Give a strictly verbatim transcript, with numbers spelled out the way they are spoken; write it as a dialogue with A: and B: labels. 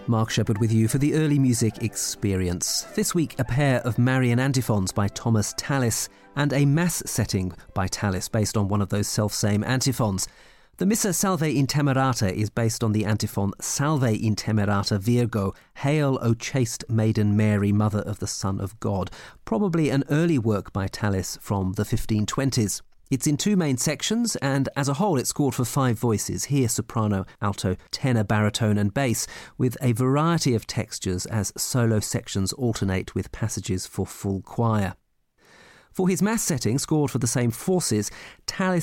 A: Mark Shepherd with you for the Early Music Experience. This week, a pair of Marian antiphons by Thomas Tallis and a Mass setting by Tallis based on one of those self-same antiphons. The Missa Salve Intemerata is based on the antiphon Salve Intemerata Virgo, Hail, O chaste maiden Mary, Mother of the Son of God, probably an early work by Tallis from the fifteen twenties. It's in two main sections, and as a whole it's scored for five voices, here soprano, alto, tenor, baritone and bass, with a variety of textures as solo sections alternate with passages for full choir. For his Mass setting, scored for the same forces, Tallis